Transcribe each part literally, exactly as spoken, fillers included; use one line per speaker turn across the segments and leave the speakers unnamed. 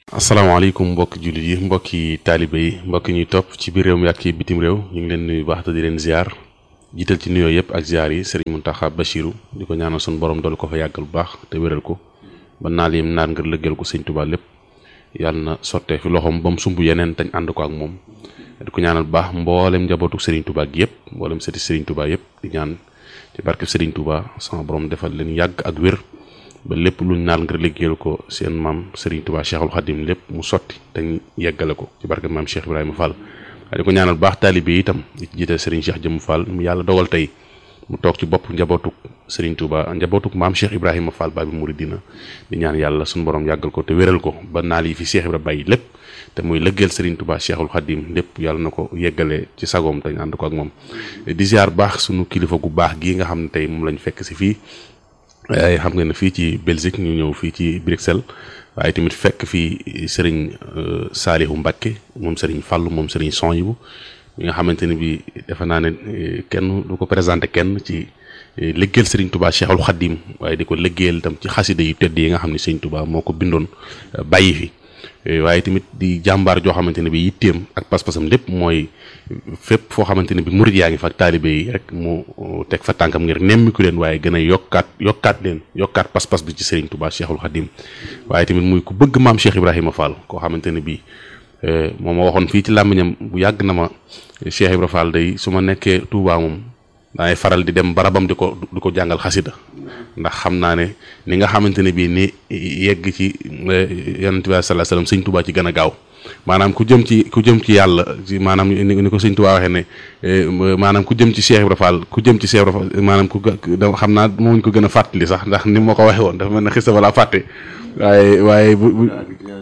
asalaamaaleykum mbokki jullit yi mbokki taalibe yi mbokki ñuy topp ci biir réew mi ak ci bitim réew ñu ngi leen nuyu baax te di leen ziar jiital ci nuyoo yëpp ak ziar yi Serigne Mountakha Bachirou di ko ñaanal suñu borom dool ko fa yàggal bu baax te wéral ko ba naal yim naan ngir lëggal ko Sëñ Tuubaa lépp yàlla na sottee fi loxoom ba mu sumb yeneen tañ ànd ko ak moom di ko ñaanal bu baax mboolem njabootu Serigne Touba gi yëpp mboolem sëti Serigne Touba yëpp di ñaan ci barke Serigne Touba sama borom defal leen yàgg ak wér ba lépp luñ naal ngir liggéeyal ko seen maam Serigne Touba Cheikhul Khadim lépp mu sotti te yeggale ko ci barke maam Cheikh Ibrahima Fall di ko ñaanal baax taalibe yi itam di ci jiite Serigne Cheikh Jëmm Fall mu yàlla dogal tey mu toog ci bopp njabootuk Serigne Touba njabootuk maam Cheikh Ibrahima Fall Babi Mouridina di ñaan yàlla suñu borom yàggal ko te wéral ko ba naal yi fi Cheikh Ibrahima bàyyi lépp te muy liggéeyal Serigne Touba Cheikhul Khadim lépp yàlla na ko yeggale ci sagoom te ñu ànd ko ak moom di ziar baax sunu kilifa gu baax gii nga xam ne tey moom lañ fekk si fii ay xam nga ne fii ci Belgique ñu ñëw fii ci Bruxelles waaye tamit fekk fii Serigne Saliou Mbacké moom Serigne Fallou moom Serigne Sonhibou mi nga xamante ne bi defe naa ne kenn du ko présenté kenn ci liggéeyal Serigne Touba Cheikhul Khadim waaye di ko liggéeyal itam ci xasida yu tedd yi nga xam ne Serigne Touba moo ko bindoon bàyyi fi waaye tamit di jàmbaar joo xamante ne bi yitteem ak pas-pasam lépp mooy fépp foo xamante ne bi murid yaa ngi fa ak taalibe yi rek mu teg fa tànkam ngir nemmiku leen waaye gën a yokkaat yokkaat leen yokkaat pas-pas bi ci Serigne Touba Cheikhul Khadim waaye tamit muy ku bëgg maam Cheikh Ibrahima Fall koo xamante ne bi moo ma waxoon fii ci làmmiñam bu yàgg na ma Cheikh Ibrahima Fall day su ma nekkee Touba moom daay faral di dem barabam di ko di ko jàngal xasida ndax xam naa ne ni nga xamante ne bii ni yegg ci yonent bi sallallahu alayhi wasallam Sëñ Touba ci gën a gaaw maanaam ku jëm ci ku jëm ci yàlla ci maanaam ni ko Sëñ Touba waxee ne maanaam ku jëm ci Cheikh Ibrahima Fall ku jëm ci Cheikh Ibrahima Fall maanaam ku xam naa mooñ ko gën a fàttali sax ndax ni ma ko waxee woon dafa mel ne xista balaa fàtte waaye waaye bu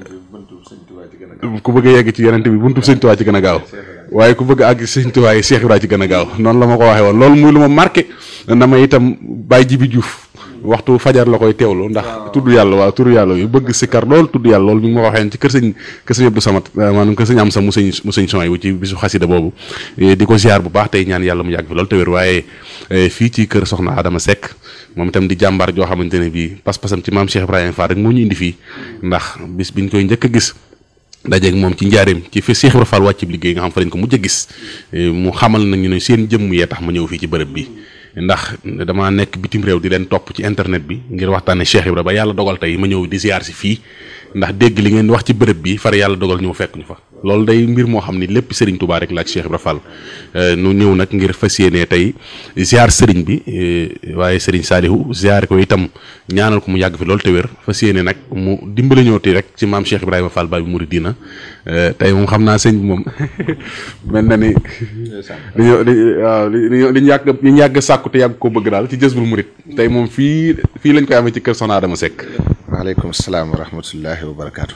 ku bëgg a yegg ci yonent bi buntu Sëñ Touba ci gën a gaaw waaye ku bëgg àgg Sëñ Touba yi Cheikh Ibrahima ci gën a gaaw noonu la ma ko waxee woon loolu muy lu ma marqué na ma itam Baye Jibi Diouf waxtu fajar la koy teewlu ndax tudd yàlla waaw tudd yàlla yu bëgg sikkar loolu tudd yàlla loolu mi ngi ma ko waxee ci kër sëñ kër sëñ Abdou Samad maanaam kër sëñ am sa mu sëñ mu sëñ Sonhibou ci bisu xasida boobu di ko ziar bu baax tey ñaan yàlla mu yàgg fi loolu te wér waaye fii ci kër soxna Adama Seck moom itam di jàmbaar joo xamante ne bii pas-pasam ci maam Cheikh Ibrahima Fall rek moo ñu indi fii ndax bis biñ koy njëkk a gis dajeeg moom ci njaareem ci fi Cheikh Ibrahima Fall wàcc liggéey nga xam fa lañ ko mujj a gis mu xamal nañu ne seen jëmm yee tax ma ñëw fii ci bërëb bi ndax dama nekk bitim réew di leen topp ci internet bi ngir waxtaane Cheikh Ibrahima ba yàlla dogal tey ma ñëw di ziar si fii ndax dégg li ngeen wax ci bërëb bi far yàlla dogal ñu fekk ñu fa loolu day mbir moo xam ni lépp Serigne Touba rek la ak Cheikh Ibrahima Fall nu ñëw nag ngir fas yéenee tey ziar Serigne bi waaye Serigne Saliou ziar ko itam ñaanal ko mu yàgg fi loolu te wér fas yéene nag mu dimbali ñëwti rek ci maam Cheikh Ibrahima Fall Babi Mouridina tey moom xam naa sëñ bi moom mel na ni li waaw li ñu yàgg li ñu yàgg sàkku te yàgg koo bëgg daal ci Jazbul Murid tey moom fii fii lañ koy amee ci kër Soxna Adama Seck.
waaleykum salaam wa rahmatullahi wa barakaatu.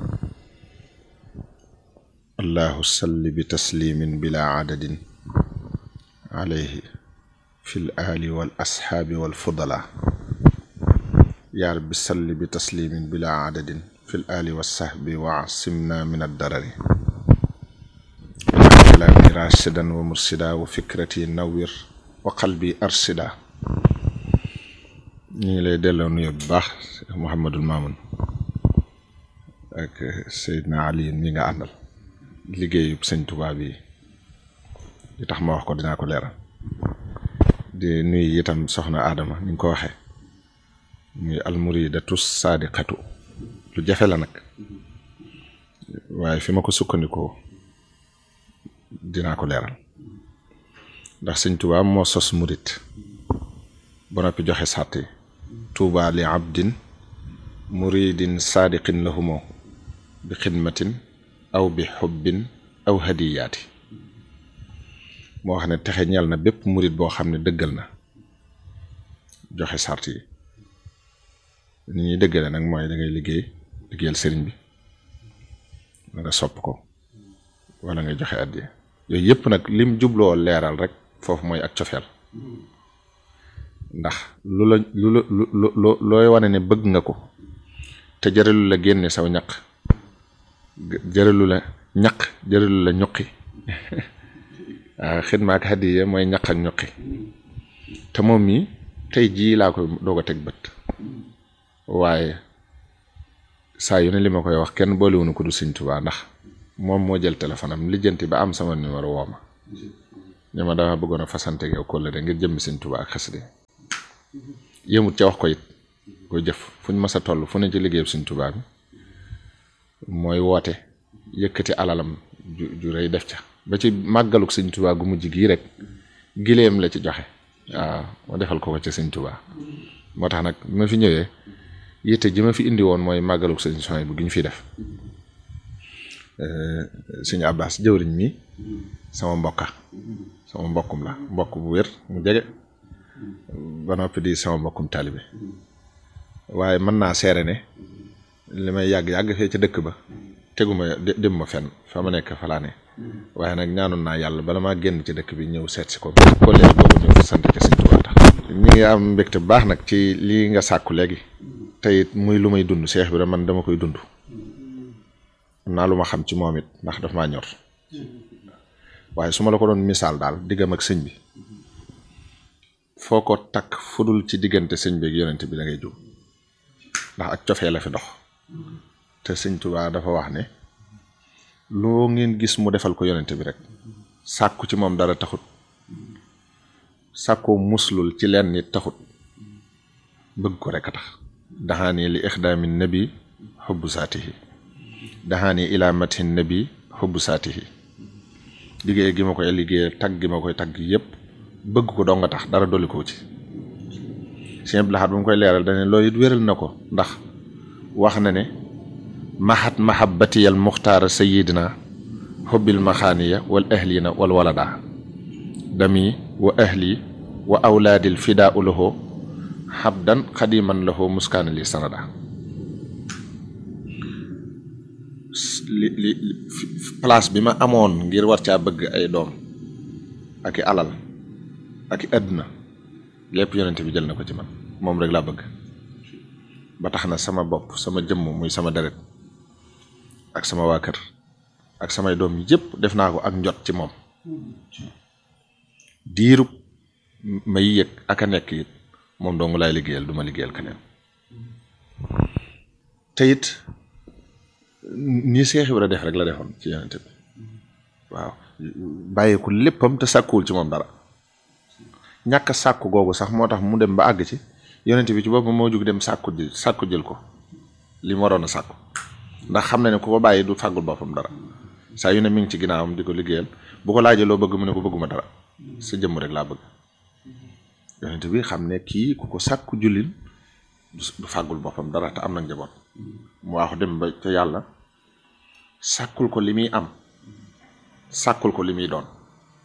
allahu salli bi taslimin bila adadin alayhi fi l ali wal ashaabi wal fudala yaa rabbi salli bi taslimin bila adadin fi l ali wa sahbi wa asimna min addarari kalaami rashidan wa mursida wa fikrati nawwir wa qalbi arsida ñu ngi lay delloo nuyu bu baax Mouhamadul Mamoun ak Seydina Ali mi nga àndal liggéeyu Sëñ Tuubaa bi li tax ma wax ko dinaa ko leeral di nuyu itam soxna Adama ni nga ko waxee muy almuridatu saadiqatu lu jafe la nag waaye fi ma ko sukkandikoo dinaa ko leeral ndax Sëñ Tuubaa moo sos murid ba noppi joxe sàtt yi tuuba li abdin muridin saadiqin lahumoo bi xidmatin aw bi xubbin aw hadiyaati moo wax ne texe ñeel na bépp murid boo xam ne dëggal na joxe sàrt yi ni ñuy dëggale nag mooy da ngay liggéey liggéeyal sëriñ bi wala nga sopp ko wala nga joxe addiya yooyu yëpp nag lim jubloo leeral rek foofu mooy ak cofeel ndax lu la lu la lu looy wane ne bëgg nga ko te jëralu la génne saw ñaq jëralu la ñaq jëralu la ñuqi waaw xidma ak hadiya mooy ñaq ak ñuqi te moom mi tey jii laa ko doog a teg bët waaye saa yu ne li ma koy wax kenn boolewuñu ko du Sëñ Tuubaa ndax moom moo jël téléphone am lijjanti ba am sama numéro woo ma ne ma dama bëggoon a fasante yow kóllëre ngir jëmmi Sëñ Tuubaa ak xasida yëmut ca wax ko it koy jëf fu ñu mës a toll fu ne ci liggéeyam Sëñ Tuubaa bi mooy woote yëkkati alalam ju ju rëy def ca ba ci màggaluk Sëñ Tuubaa gu mujj gii rek gileem la ci joxe waaw ma defal ko ko ci Sëñ Tuubaa moo tax nag bi ma fi ñëwee yitte ji ma fi indi woon mooy màggaluk Sëñ Soy bu gi ñu fi def Sëñ Abbas jëwriñ mi sama mbokka sama mbokkum la mbokk bu wér mu jege ba noppi di sama mbokkum taalibe waaye mën naa seere ne li may yàgg-yàgg fee ca dëkk ba teguma dem ma fenn fa ma nekk fa laa ne waaye nag ñaanoon naa yàlla bala maa génn ci dëkk bi ñëw seet si ko ko léegi boobu ñëw fa sant ci Sëñ Tuubaa tax ñi ngi am mbégte bu baax nag ci lii nga sàkku léegi tey muy lu may dund Cheikh bi man dama koy dund am naa lu ma xam ci moom it ndax daf maa ñor waaye su ma la ko doon misaal daal diggam ak sëñ bi foo ko takk fudul ci diggante sëñ bi ak yonent bi da ngay jóg ndax ak cofee la fi dox te Sëñ Tuubaa dafa wax ne loo ngeen gis mu defal ko yonent bi rek sàkku ci moom dara taxut sàkkoo muslul ci leen nit taxut bëgg ko rek a tax daxaani li ixdaami nabi xubbu saatihi daxaani ilaa mathin nabi xubbu saatihi liggéey gi ma koy liggéey tagg gi ma koy tagg yépp bëgg ko doo nga tax dara dolli ko ci Sëñ Abdul Ahad bu mu koy leeral dane loolu it wéral na ko ndax wax na ne mahat mahabbatiyal muxtaara sayidina xubbil maxaaniya wal ahlina wal walada dami wa ahli wa awlaadil fidaa lahu xabdan xadiman lahu muskaana li sanada li li place bi ma amoon ngir war caa bëgg ay doom ak i alal ak i àdduna lépp yonent bi jël na ko ci man moom rek laa bëgg ba tax na sama bopp sama jëmm muy sama deret ak sama waa kër ak samay doom yëpp def naa ko ak njot ci moom diirub may yëg ak a nekk it moom dong laay liggéeyal du ma liggéeyal keneen te it nii Seex Ibra def rek la defoon ci yonent bi waaw bàyyeeku léppam te sàkkuwul ci moom dara ñàkk a sàkku googu sax moo tax mu dem ba àgg ci yonent bi ci boppam moo jug dem sàkku ji sàkku jël ko li mu waroon a sàkku ndax xam na ne ku ko bàyyi du fàggul boppam dara saa yu ne mi ngi ci ginnaawam di ko liggéeyal bu ko laajee loo bëgg mu ne ko bëgguma dara sa jëmm rek laa bëgg yonent bi xam ne kii ku ko sàkku jullil du fàggul boppam dara te am na njaboot mu waaxu dem ba ca yàlla sàkkul ko li muy am sàkkul ko li muy doon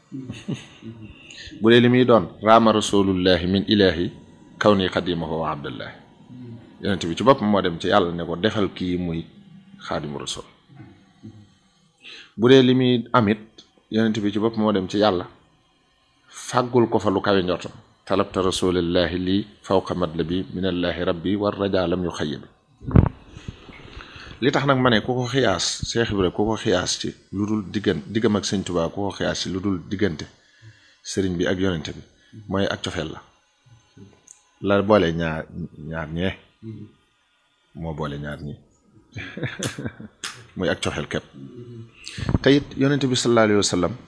bu dee li muy doon raama rasulullahi min ilahi kaw nii xadimahu wa abdullahi yonent bi ci boppam moo dem ci yàlla ne ko defal kii muy xaadimu rasul bu dee li muy amit yonent bi ci boppam moo dem ci yàlla fàggul ko fa lu kawe njortam talabta rasulillahi lii fawqa madlabi minallahi rabbi war rajaa lam yu xayyib li tax nag ma ne ku ko xiyaas Seex Ibra ku ko xiyaas ci lu dul diggante diggam ak Sëñ Tuubaa ku ko xiyaas ci lu dul diggante sëriñ bi ak yonente bi mooy ak cofeel la la boole ñaar ñaar ñee moo boole ñaar ñi muy ak cofeel képp te it yonente bi sallallahu alayhi wa sallam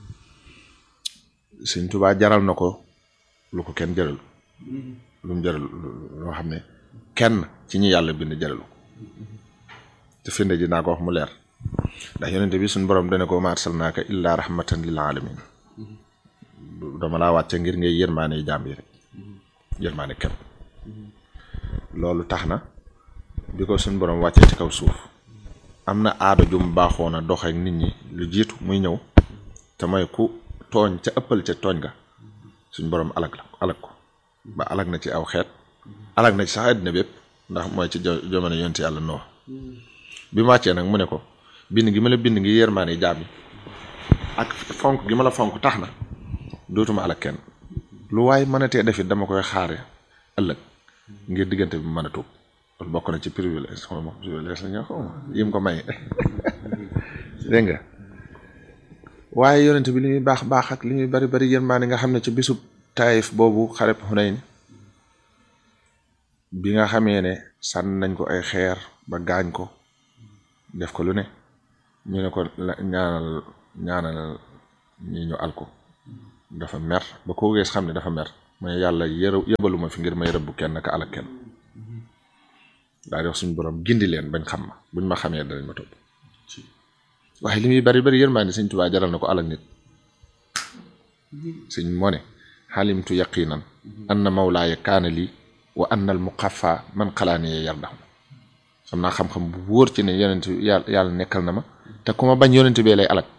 Sëñ Tuubaa jaral na ko lu ko kenn jaral lu mu jaral loo xam ne kenn ci ñi yàlla bind jaralu te finde ji naa ko wax mu leer ndax yonente bi suñ borom dana ko ma arsalnaaka illaa rahmatan lil alamin dama laa wàcce ngir ngay yërmaane yi jaam yi rek yërmaane képp loolu tax na bi ko suñ borom wàccee ci kaw suuf am na aada jum baaxoon a dox ak nit ñi lu jiitu muy ñëw te mooy ku tooñ ca ëppal ca tooñ ga suñ borom alag la alag ko ba alag na ci aw xeet alag na ci sax àddina bépp ndax mooy ci jamono yonent yàlla noo bi mu wàccee nag mu ne ko bind gi ma la bind ngi yërmaane jaam yi ak fonk gi ma la fonk tax na dootuma alag kenn lu waay mën a tee defit dama koy xaare ëllëg ngir diggante bi mën a tuub loolu bokk na ci privilège xaw ma privilège la ñoo xaw ma yim ko may dégg nga waaye yonent bi li muy baax baax ak li muy bari bari yërmaane nga xam ne ci bisub Taayif boobu xareb Xunayn bi nga xamee ne sànn nañ ko ay xeer ba gaañ ko def ko lu ne ñu ne ko ñaanal ñaanal ñi ñu al ko dafa mer ba ko gees xam ne dafa mer mooy yàlla yër yëbaluma fi ngir may rëbbu kenn ka alak kenn daa di wax suñu borom gindi leen bañ xam ma buñ ma xamee danañ ma topp waaye li muy bari bari yërmaande Sëñ Tuubaa jaral na ko alak nit sëñ moo ne xalimtu yaqinan anna mawlaaya kaana lii wa anna al muqaffa man xalaaniyee yardahu xam naa xam-xam bu wóor ci ne yonent yàlla yàlla nekkal na ma te ku ma bañ yonent bee lay alak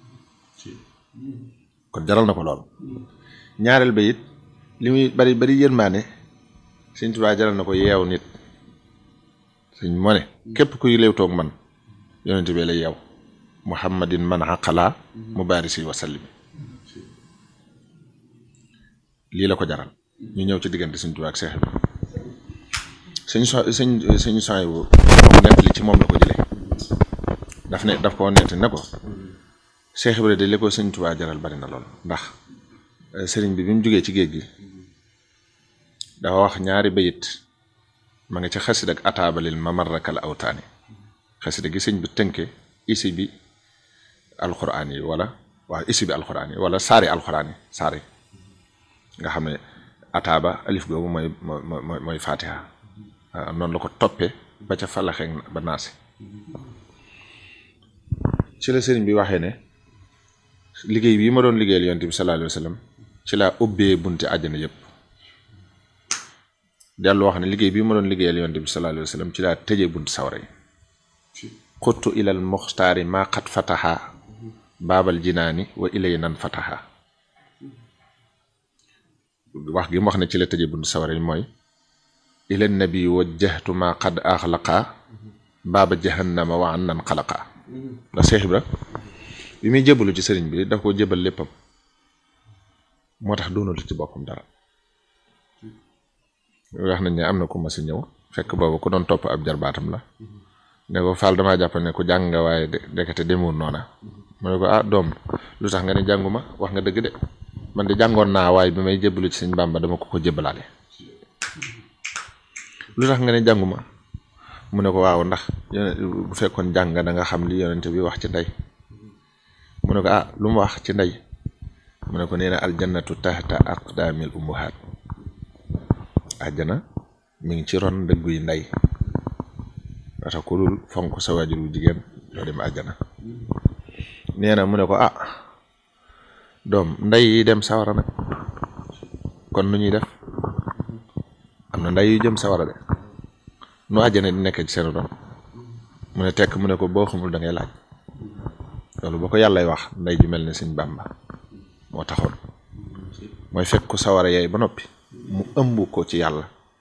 kon jaral na ko lool ñaareel ba it li muy bari bari yërmaande Sëñ Tuubaa jaral na ko yeew nit sëñ moo ne képp kuy léew toog man yonent bee lay yeew muhammadin man aqala mubarisi wa sallim lii la ko jaral ñu ñëw ci diggante Sëñ Tuubaa ak Seex Ibra sëñ so sëñ sëñ soy bu moom nett li ci moom la ko jëlee daf ne daf ko nett ne ko Seex Ibra de li ko Sëñ Tuubaa jaral bari na lool ndax sëriñ bi bi mu jógee ci géej gi dafa wax ñaari bayit ma nga ci xasida ak ataabalil mamarrakal awtaani xasida gi sëñ bi tënke isi bi alxuraan yi wala waaw isi bi alxuraan yi wala saari alxuraan yi saari nga xam ne ataaba alif googu mooy mooy mooy fatiha noonu la ko toppee ba ca falaxeeg ba naasi ci la sëriñ bi waxee ne liggéey bii ma doon liggéeyal yonent bi sallallahu alayhi wa sallam ci laa ubbee bunti àjjana yëpp dellu wax ne liggéey bii ma doon liggéeyal yonent bi sallallahu alayhi wa sallam ci laa tëjee bunti sawara yi xuttu ilal muxtaari maa xat fataha baabal jinaani wa ilay nan fataha wax gi mu wax ne ci la tëjee bunti sawara yi mooy ila nabi wajjahtu maa qad axlaqa baaba jahannama wa an nan xalaqa ndax Seex Ibra bi muy jébbalu ci sëriñ bi daf ko jébal léppam moo tax doonul ci boppam dara wax nañ ne am na ku ma si ñëw fekk boobu ku doon topp ab jarbaatam la ne ko Fall damaa jàpp ne ku jàng nga waaye dekete demul noona mu ne ko ah doom lu tax nga ne jànguma wax nga dëgg de man de jàngoon naa waaye bi may jébbalu ci Sëñ Bàmba dama ko ko jébbalaale lu tax nga ne jànguma mu ne ko waaw ndax bu fekkoon jàng da nga xam li yonent bi wax ci ndey mu ne ko ah lu mu wax ci ndey mu ne ko nee na aljannatu tahta aqdaamil ummahaat àjjana mi ngi ci ron dëggu yi ndey wata ku dul fonk sa waajur wu jigéen doo dem àjjana nee na mu ne ko ah doom ndey yi dem sawara nag kon nu ñuy def am na ndey yu jëm sawara de nu àjjana di nekk ci seen ron mu ne tekk mu ne ko boo xamul da ngay laaj loolu boo ko yàllay wax ndey ju mel ne Sëñ Bàmba moo taxoon mooy fekk ko sawara yaay ba noppi mu ëmb ko ci yàlla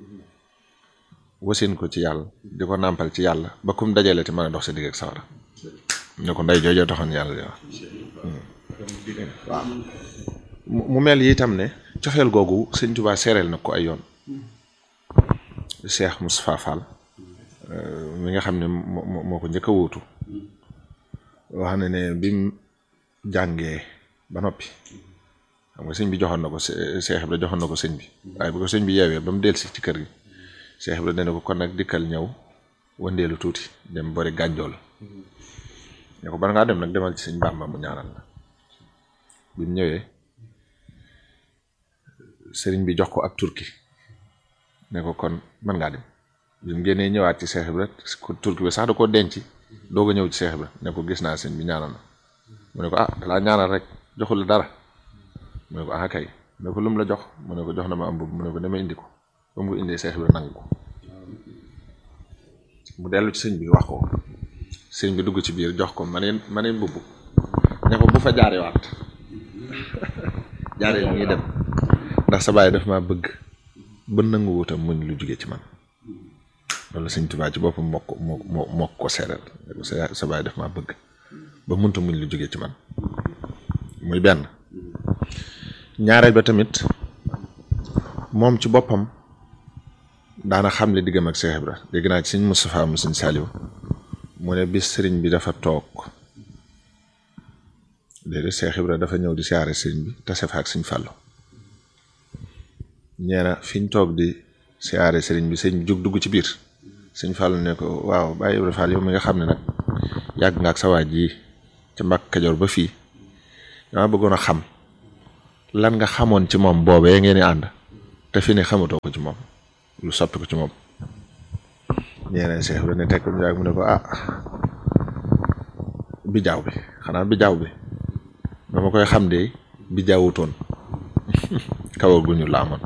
wasin ko ci yàlla di ko nàmpal ci yàlla ba kum dajale te mën a dox sa digg ak sawara ne ko ndey joojoo taxoon yàlla di wax waaw mu mel yi itam ne coxeel googu Sëñ Tuubaa seereel na ko ay yoon Cheikh Moustapha Fall mi nga xam ne moo moo ko njëkk a wuutu wax na ne bi mu jàngee ba noppi xam nga sëñ bi joxoon na ko Cheikh Ibra joxoon na ko sëñ bi waaye bu ko sëñ bi yeewee ba mu dellusi ci kër gi Cheikh Ibra dana ko kon nag dikkal ñëw wëndeelu tuuti dem bori gànjool ne ko bala ngaa dem nag demal ci Sëñ Bàmba mu ñaanal la bi mu ñëwee sëriñ bi jox ko ab turki ne ko kon mën ngaa dem bi mu génnee ñëwaat ci Cheikh Ibra turki bi sax da koo denc doog a ñëw ci Cheikh Ibra ne ko gis naa sëñ bi ñaanal na mu ne ko ah dalaa ñaanal rek joxul la dara mu ne ko ah kay mu ne ko lu mu la jox mu ne ko jox na ma am mu ne ko dama indi ko ba mu indee Cheikh Ibra nangu ko mu dellu ci sëñ bi wax ko sëñ bi dugg ci biir jox ko maneen maneen mbubb ne ko bu fa jaarewaat jaare li ñuy dem ndax sa baay daf maa bëgg ba nangu wutam muñ lu jóge ci man loolu Sëñ Tuubaa ci boppam moo ko moo moo moo ko seeral sa baay daf maa bëgg ba munta muñ lu jóge ci man muy benn ñaareel ba tamit moom ci boppam daana xam le diggam ak Cheikh Ibra dégg naa ci Sëñ Moustapha mu Sëñ Saliou mu ne bis sëriñ bi dafa toog déedéet Cheikh Ibra dafa ñëw di siyaare sëriñ bi tase fa ak Sëñ Fallu ñeena fi ñu toog di siyaare sëriñ bi sëriñ bi jóg dugg ci biir sëñ Fall ne ko waaw Baye Ibra Fall yow mi nga xam ne nag yàgg nga ak sa waaj yi ca Mbàkke Kajoor ba fii dama bëggoon a xam lan nga xamoon ci moom boobee ngeen di ànd te fi ne xamatoo ko ci moom lu soppi ko ci moom ñeneen Cheikh bi ne tekk mu yàgg mu ne ko ah bijaaw bi xanaa bijaaw bi dama koy xam de bijaawutoon kawar gu ñu la amoon